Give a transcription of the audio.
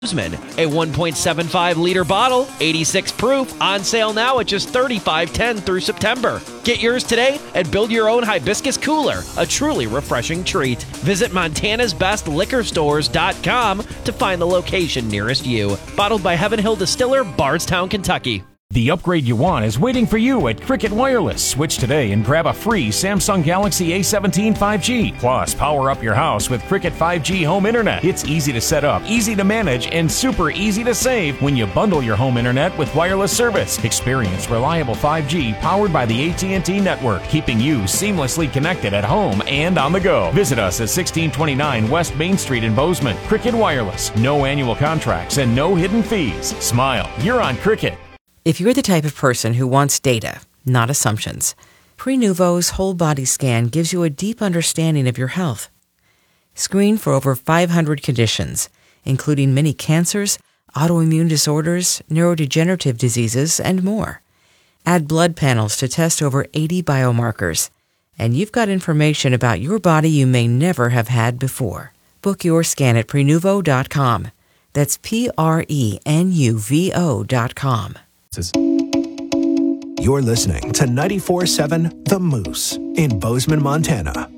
Bozeman. A 1.75-liter bottle, 86 proof, on sale now at just $35.10 through September. Get yours today and build your own hibiscus cooler, a truly refreshing treat. Visit montanasbestliquorstores.com to find the location nearest you. Bottled by Heaven Hill Distiller, Bardstown, Kentucky. The upgrade you want is waiting for you at Cricket Wireless. Switch today and grab a free Samsung Galaxy A17 5G. Plus, power up your house with Cricket 5G Home Internet. It's easy to set up, easy to manage, and super easy to save when you bundle your home internet with wireless service. Experience reliable 5G powered by the AT&T network, keeping you seamlessly connected at home and on the go. Visit us at 1629 West Main Street in Bozeman. Cricket Wireless. No annual contracts and no hidden fees. Smile. You're on Cricket. If you're the type of person who wants data, not assumptions, Prenuvo's whole body scan gives you a deep understanding of your health. Screen for over 500 conditions, including many cancers, autoimmune disorders, neurodegenerative diseases, and more. Add blood panels to test over 80 biomarkers, and you've got information about your body you may never have had before. Book your scan at Prenuvo.com. That's Prenuvo.com. You're listening to 94.7 The Moose in Bozeman, Montana.